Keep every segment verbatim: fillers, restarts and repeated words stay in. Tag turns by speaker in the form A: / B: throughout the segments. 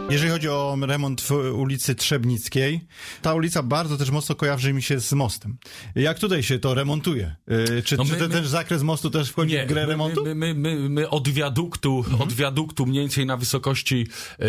A: Jeżeli chodzi o remont w ulicy Trzebnickiej, ta ulica bardzo też mocno kojarzy mi się z mostem. Jak tutaj się to remontuje? Czy, no my, czy ten, my, ten zakres mostu też wchodzi nie, w grę
B: my,
A: remontu?
B: My, my, my, my od wiaduktu, mhm. od wiaduktu mniej więcej na wysokości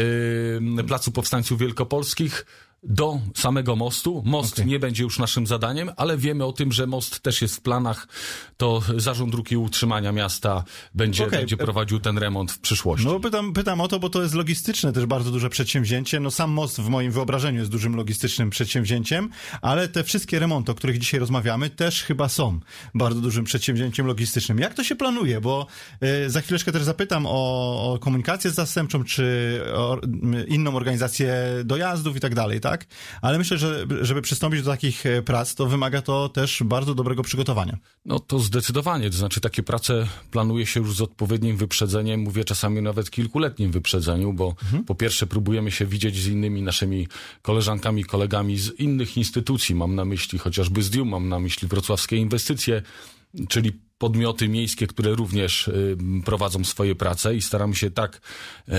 B: yy, Placu Powstańców Wielkopolskich do samego mostu. Most okay. nie będzie już naszym zadaniem, ale wiemy o tym, że most też jest w planach. To Zarząd Dróg i Utrzymania Miasta będzie, okay. będzie prowadził ten remont w przyszłości.
A: No pytam, pytam o to, bo to jest logistyczne też bardzo duże przedsięwzięcie. No sam most w moim wyobrażeniu jest dużym logistycznym przedsięwzięciem, ale te wszystkie remonty, o których dzisiaj rozmawiamy, też chyba są bardzo dużym przedsięwzięciem logistycznym. Jak to się planuje? Bo y, za chwileczkę też zapytam o, o komunikację zastępczą, czy o, y, inną organizację dojazdów i tak dalej, tak? Tak? Ale myślę, że żeby przystąpić do takich prac, to wymaga to też bardzo dobrego przygotowania.
B: No to zdecydowanie, to znaczy takie prace planuje się już z odpowiednim wyprzedzeniem, mówię czasami nawet kilkuletnim wyprzedzeniu, bo mhm. po pierwsze próbujemy się widzieć z innymi naszymi koleżankami, kolegami z innych instytucji, mam na myśli chociażby z D I U, mam na myśli wrocławskie inwestycje, czyli podmioty miejskie, które również y, prowadzą swoje prace i staramy się tak y,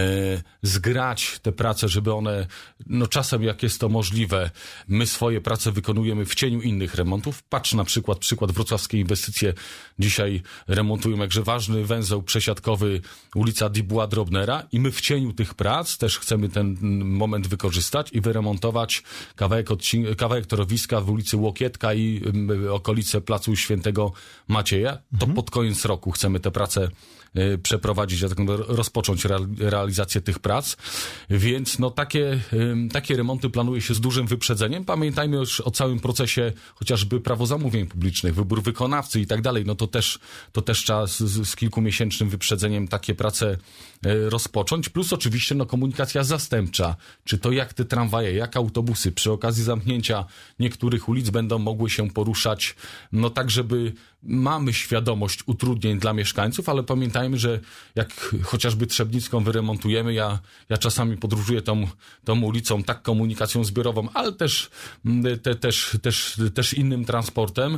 B: zgrać te prace, żeby one, no czasem jak jest to możliwe, my swoje prace wykonujemy w cieniu innych remontów. Patrz na przykład, przykład wrocławskie inwestycje dzisiaj remontują jakże ważny węzeł przesiadkowy ulica Dibuła Drobnera i my w cieniu tych prac też chcemy ten moment wykorzystać i wyremontować kawałek, odcin- kawałek torowiska w ulicy Łokietka i y, okolice Placu Świętego Macieja. To mhm. pod koniec roku chcemy te prace y, przeprowadzić, a tak rozpocząć real, realizację tych prac. Więc no takie, y, takie remonty planuje się z dużym wyprzedzeniem. Pamiętajmy już o całym procesie chociażby prawo zamówień publicznych, wybór wykonawcy i tak dalej. No to też, to też trzeba z, z kilkumiesięcznym wyprzedzeniem takie prace y, rozpocząć. Plus oczywiście no komunikacja zastępcza. Czy to jak te tramwaje, jak autobusy przy okazji zamknięcia niektórych ulic będą mogły się poruszać, no tak żeby mamy świadomość utrudnień dla mieszkańców, ale pamiętajmy, że jak chociażby Trzebnicką wyremontujemy, ja, ja czasami podróżuję tą, tą ulicą tak komunikacją zbiorową, ale też, te, też, też, też innym transportem,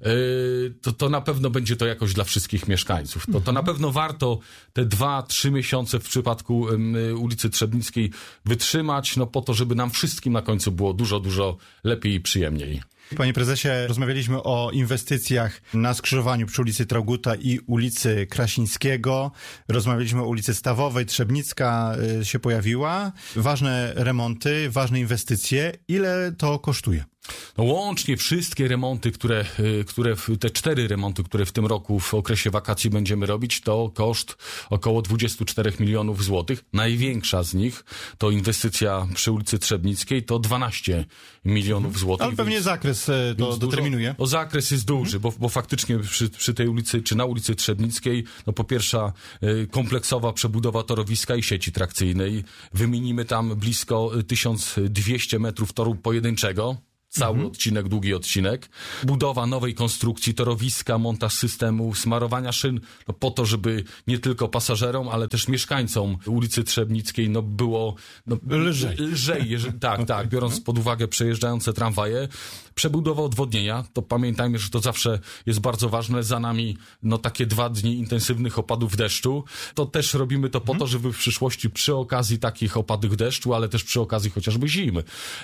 B: yy, to, to na pewno będzie to jakoś dla wszystkich mieszkańców. To, to na pewno warto te dwa, trzy miesiące w przypadku yy, ulicy Trzebnickiej wytrzymać, no po to, żeby nam wszystkim na końcu było dużo, dużo lepiej i przyjemniej.
A: Panie prezesie, rozmawialiśmy o inwestycjach na skrzyżowaniu przy ulicy Traugutta i ulicy Krasińskiego. Rozmawialiśmy o ulicy Stawowej, Trzebnicka y, się pojawiła. Ważne remonty, ważne inwestycje. Ile to kosztuje?
B: No łącznie wszystkie remonty, które, które, te cztery remonty, które w tym roku w okresie wakacji będziemy robić, to koszt około dwadzieścia cztery milionów złotych. Największa z nich to inwestycja przy ulicy Trzebnickiej, to dwanaście milionów złotych.
A: Ale pewnie więc, zakres to determinuje.
B: O zakres jest duży, bo, bo faktycznie przy, przy tej ulicy, czy na ulicy Trzebnickiej, no po pierwsze kompleksowa przebudowa torowiska i sieci trakcyjnej. Wymienimy tam blisko tysiąc dwieście metrów toru pojedynczego. Cały mhm. odcinek, długi odcinek. Budowa nowej konstrukcji torowiska, montaż systemu smarowania szyn, no po to, żeby nie tylko pasażerom, ale też mieszkańcom ulicy Trzebnickiej no było no,
A: lżej.
B: lżej jeżeli, tak, tak, biorąc pod uwagę przejeżdżające tramwaje. Przebudowa odwodnienia, to pamiętajmy, że to zawsze jest bardzo ważne. Za nami no takie dwa dni intensywnych opadów deszczu. To też robimy to po mhm. to, żeby w przyszłości przy okazji takich opadów deszczu, ale też przy okazji chociażby zimy.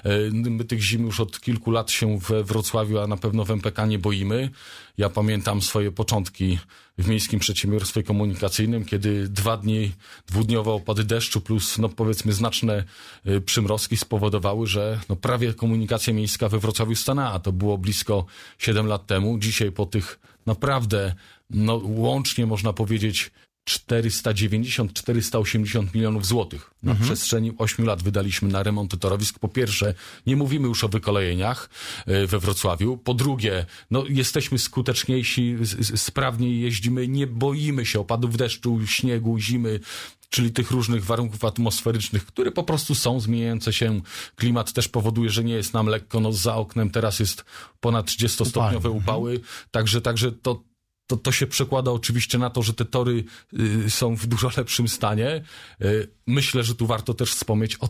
B: My tych zim już od kilku lat się we Wrocławiu, a na pewno w M P K nie boimy. Ja pamiętam swoje początki w Miejskim Przedsiębiorstwie Komunikacyjnym, kiedy dwa dni, dwudniowe opady deszczu plus, no powiedzmy, znaczne y, przymrozki spowodowały, że no prawie komunikacja miejska we Wrocławiu stanęła. To było blisko siedem lat temu. Dzisiaj po tych naprawdę, no łącznie można powiedzieć, czterysta dziewięćdziesiąt czterysta osiemdziesiąt milionów złotych na mhm. przestrzeni ośmiu lat wydaliśmy na remonty torowisk. Po pierwsze, nie mówimy już o wykolejeniach we Wrocławiu. Po drugie, no jesteśmy skuteczniejsi, sprawniej jeździmy, nie boimy się opadów deszczu, śniegu, zimy, czyli tych różnych warunków atmosferycznych, które po prostu są, zmieniające się. Klimat też powoduje, że nie jest nam lekko, no za oknem teraz jest ponad trzydziestostopniowe upały, także, także to To, to się przekłada oczywiście na to, że te tory y, są w dużo lepszym stanie. Y, myślę, że tu warto też wspomnieć o